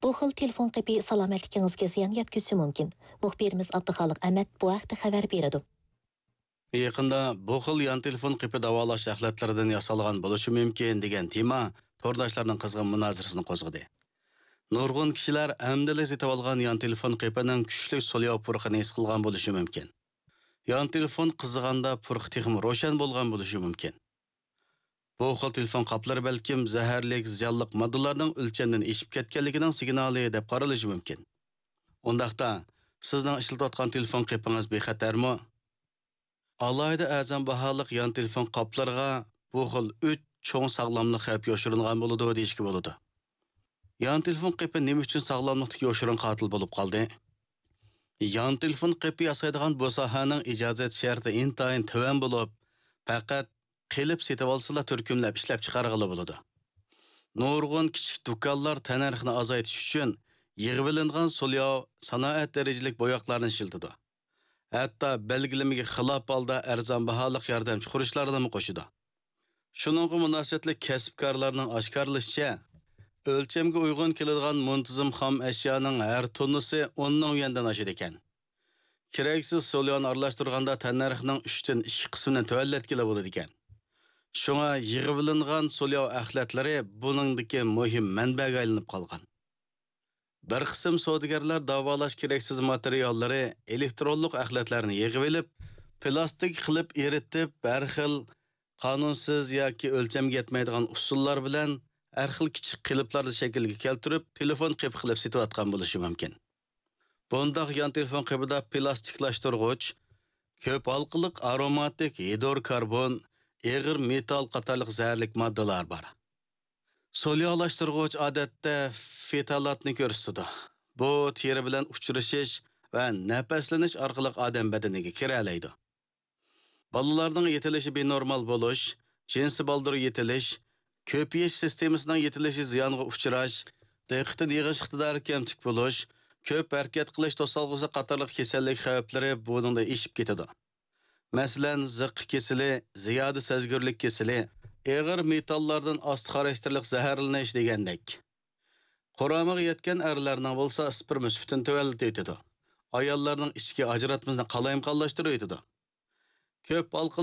Bu xil telefon qepi salomatligingizga ziyon yetkazishi mumkin. Muxbirimiz Abduxoliq Ahmad bu haqda xabar beradi. Yaqında bu xil yan telefon qepi davolash axlatlaridan yasalgan bo'lishi mumkin degan tema to'rdoshlarning qizg'in munozarasini qo'zg'adi. Nurg'un kishilar amdili setib olgan yan telefon qepining kuchli so'lyo purqini his qilgan bo'lishi mumkin. Yan telefon qizig'anda purq texim ro'shan bo'lgan bo'lishi mumkin. Bu xil telefon qaplari balkim zaharlik, ziyonli moddalarning o'lchamdan eshib ketganligining signali deb qaralishi mumkin. Undaqda sizning ishlatayotgan telefon qepingiz bexatarmi? Alayda azam baholiq yan telefon qaplariga bu xil 3 cho'ng sog'lomlik xavfi yoshiringan bo'ladi deyishga bo'ladi. Yan telefon qepi nima uchun sog'lomlikdagi yoshirin qotil bo'lib qoldi? Yan telefon qepi yasaydigan bu sohaning ijozat sharti intayin tuvan bo'lib, faqat qilib setib olsalar turkumlab ishlab chiqarg'ili bo'ladi. Nurg'un kichik do'konlar tanarxni azaytish uchun yig'ilingan so'lyo sanoat darajalik bo'yoqlarni ishlatadi. Hatto belgilamaga xilof holda arzon baholiq yordamchi qurishlarni qo'shadi. Shuningga munosabatli kasbkorlarning oshkorlashicha, o'lchamga uyg'un keladigan muntazam xom ashyoning har tonnasi 10 ming yuandan oshadi ekan. Keraksiz so'lyoni aralashtirganda tannarxning 3 dan 2 qismini tuvallatgili bo'ladi ekan. Shunga yig'ilingan so'lyo axlatlari buningdagi muhim manbaga aylanib qolgan. Bir qism savdogarlar davolash keraksiz materiallari, elektronlik axlatlarni yig'ib olib, plastik qilib eritib, har xil qonunsiz yoki o'lchamga yetmaydigan usullar bilan har xil kichik qiliblarni shaklga keltirib, telefon qep qilib setayotgan bo'lishi mumkin. Bundaq yan telefon qepida plastiklashtirg'ich, ko'p halqiliq aromatik hidrokarbon, eg'ir metal qatorliq zaharlik moddalar bor. So'lyolashtirg'ich odatda fetalatni ko'rsatadi. Bu teri bilan uchrashish va nafaslanish orqali odam badaniga kira oladi. Bolalarning yetilishi benormal bo'lish, jinsi baldir yetilish, ko'payish sistemasining yetilishi ziyonga uchrash, diqqatni yig'ish iqtidori kamtik bo'lish, ko'p harakat qilish to'solg'usi qatorliq kasallik xavflari buningda eshib ketadi. Masalan, ziq kesili, ziyoda sezgirlik kesili, eg'ir metallardan osti-xarakterlik zaharlanish degandek. Quramiga yetgan erlarning bo'lsa sperm sutini tuvallatadi. Ayollarning ichki ajratmasini qalayimqonlashtiradi. Ko'p